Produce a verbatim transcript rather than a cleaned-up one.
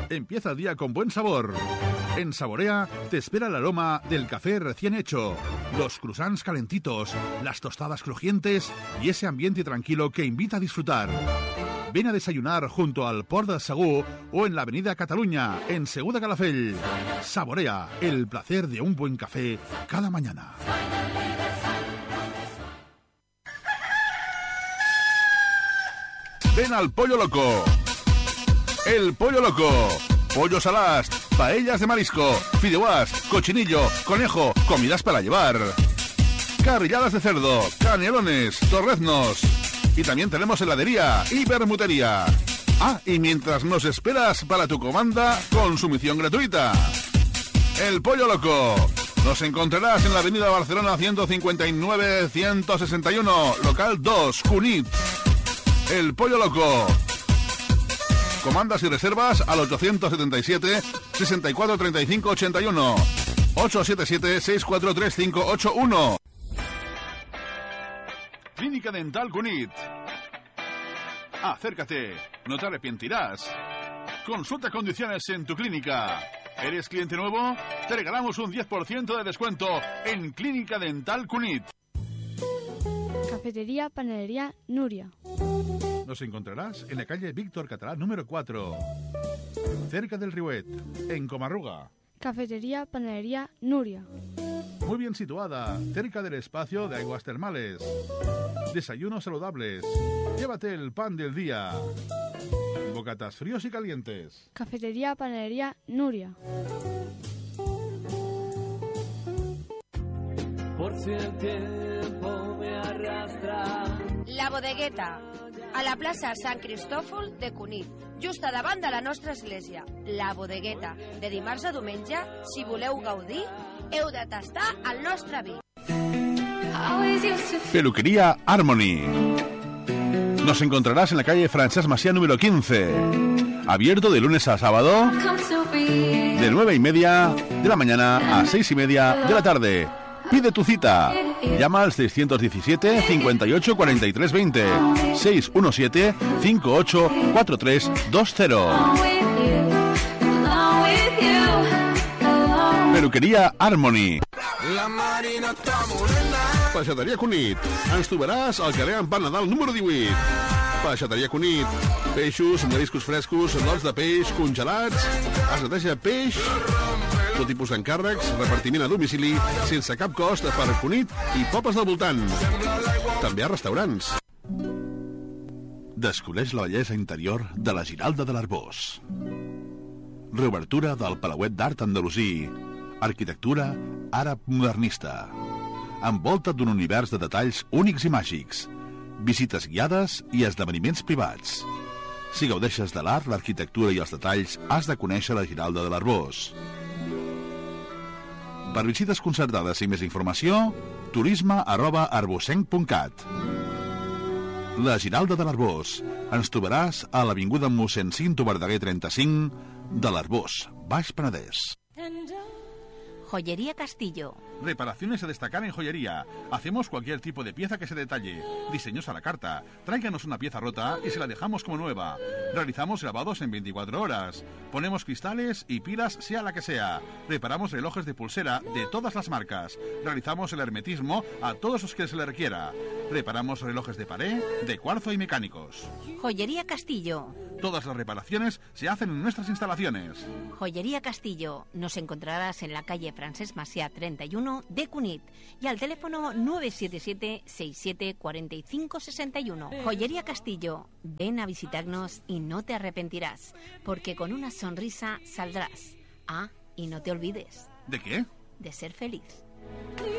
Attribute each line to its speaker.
Speaker 1: Empieza el día con buen sabor. En Saborea te espera el aroma del café recién hecho, los croissants calentitos, las tostadas crujientes y ese ambiente tranquilo que invita a disfrutar. Ven a desayunar junto al Port de Segur o en la Avenida Cataluña, en Segur de Calafell. Saborea, el placer de un buen café cada mañana. Ven al Pollo Loco. El Pollo Loco. Pollos al ast, paellas de marisco, fideuás, cochinillo, conejo, comidas para llevar. Carrilladas de cerdo, canelones, torreznos. Y también tenemos heladería y bermutería. Ah, y mientras nos esperas para tu comanda, consumición gratuita. El Pollo Loco. Nos encontrarás en la avenida Barcelona ciento cincuenta y nueve ciento sesenta y uno, local dos, Cunit. El Pollo Loco. Comandas y reservas al ochocientos setenta y siete, sesenta y cuatro treinta y cinco ochenta y uno. ocho siete siete, seis cuatro tres cinco ocho uno. Clínica Dental Cunit. Acércate, no te arrepentirás. Consulta condiciones en tu clínica. ¿Eres cliente nuevo? Te regalamos un diez por ciento de descuento en Clínica Dental Cunit.
Speaker 2: Cafetería, panadería, Nuria.
Speaker 1: Nos encontrarás en la calle Víctor Catalá número cuatro, cerca del Riuet, en Comarruga.
Speaker 2: Cafetería, panadería, Nuria.
Speaker 1: Muy bien situada, cerca del espacio de aguas termales. Desayunos saludables. Llévate el pan del día. Bocatas fríos y calientes.
Speaker 2: Cafetería, panadería, Nuria.
Speaker 3: Por si el tiempo me arrastra.
Speaker 4: La Bodegueta, a la plaça Sant Cristòfol de Cunit, just a davant de la nostra església. La Bodegueta, de dimarts a diumenge, si voleu gaudir, heu de tastar el nostre vi.
Speaker 1: Peluquería Harmony. Nos encontrarás en la calle Francesc Macià número quince. Abierto de lunes a sábado, de nueve y media de la mañana a seis y media de la tarde. Pide tu cita. Llama al seiscientos diecisiete, cincuenta y ocho, cuarenta y tres veinte. seis uno siete, cinco ocho cuatro tres dos cero. Peluqueria Harmony.
Speaker 5: La Marina està morena.
Speaker 1: Peixateria Cunit. Ens trobaràs al carrer Empat Nadal número divuit. Peixateria Cunit. Peixos, mariscos frescos, lots de peix, congelats. Es neteja peix, tot tipus d'encàrrecs, repartiment a domicili, sense cap cost per Cunit i pobles del voltant. També a restaurants. Descobreix la bellesa interior de la Giralda de l'Arbós. Reobertura del Palauet d'Art Andalusí. Arquitectura àrab modernista. Envolta't d'un univers de detalls únics i màgics. Visites guiades i esdeveniments privats. Si gaudeixes de l'art, l'arquitectura i els detalls, has de conèixer la Giralda de l'Arbós. Per visites concertades i més informació, turisme arroba arbosenc punt cat. La Giralda de l'Arbós. Ens trobaràs a l'avinguda mossèn Cinto Verdaguer trenta-cinc de l'Arbós, Baix Penedès.
Speaker 6: Joyería Castillo.
Speaker 1: Reparaciones a destacar en joyería. Hacemos cualquier tipo de pieza que se detalle. Diseños a la carta. Tráiganos una pieza rota y se la dejamos como nueva. Realizamos grabados en veinticuatro horas. Ponemos cristales y pilas sea la que sea. Reparamos relojes de pulsera de todas las marcas. Realizamos el hermetismo a todos los que se le requiera. Reparamos relojes de pared, de cuarzo y mecánicos.
Speaker 6: Joyería Castillo.
Speaker 1: Todas las reparaciones se hacen en nuestras instalaciones.
Speaker 6: Joyería Castillo. Nos encontrarás en la calle Francesc Macià treinta y uno de Cunit y al teléfono nueve siete siete, sesenta y siete, cuarenta y cinco sesenta y uno. Joyería Castillo. Ven a visitarnos y no te arrepentirás, porque con una sonrisa saldrás. Ah, y no te olvides.
Speaker 1: ¿De qué?
Speaker 6: De ser feliz.